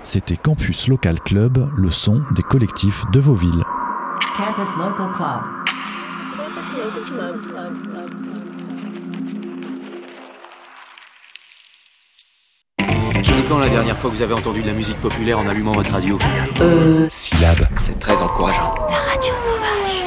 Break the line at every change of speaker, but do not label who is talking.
C'était Campus Local Club, le son des collectifs de vos villes.
Campus Local Club.
C'est quand la dernière fois que vous avez entendu de la musique populaire en allumant votre radio ?
Syllabe.
C'est très encourageant.
La radio sauvage.